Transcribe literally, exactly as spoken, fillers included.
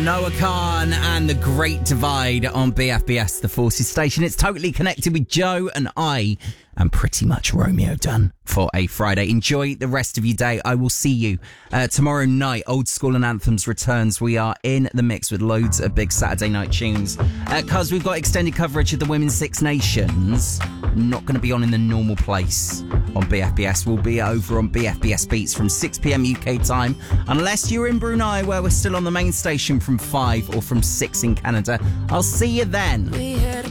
Noah Khan and The Great Divide on B F B S, the Forces station. It's totally connected with Joe, and I am pretty much Romeo done for a Friday. Enjoy the rest of your day. I will see you uh, tomorrow night. Old School and Anthems returns. We are in the mix with loads of big Saturday night tunes. Because uh, we've got extended coverage of the Women's Six Nations. Not going to be on in the normal place on B F B S. We'll be over on B F B S Beats from six p.m. U K time. Unless you're in Brunei, where we're still on the main station from five, or from six in Canada. I'll see you then. We had